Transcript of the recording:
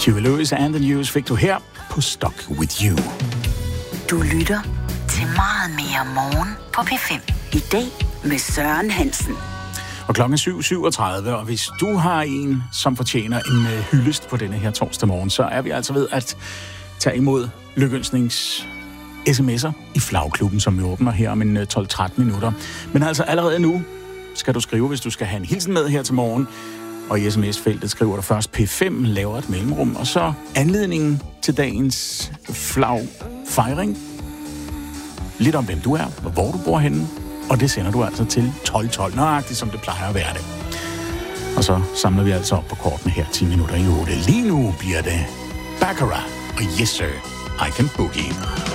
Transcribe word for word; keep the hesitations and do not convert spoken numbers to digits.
Huey Lewis and the News fik du her på Stuck With You. Du lytter til Meget Mere Morgen på P fem. I dag med Søren Hansen. Og klokken er syv syvogtredive, og hvis du har en, som fortjener en uh, hyldest på denne her torsdag morgen, så er vi altså ved at tage imod lykønsnings sms'er i Flagklubben, som vi åbner her om en tolv tretten minutter. Men altså allerede nu skal du skrive, hvis du skal have en hilsen med her til morgen. Og i sms-feltet skriver du først P fem, laver et mellemrum, og så anledningen til dagens flagfejring. Lidt om, hvem du er, og hvor du bor henne. Og det sender du altså til tolv tolv, nøjagtigt som det plejer at være det. Og så samler vi altså op på kortene her ti minutter i otte. Lige nu bliver det Baccarat og Yes Sir, I Can Boogie.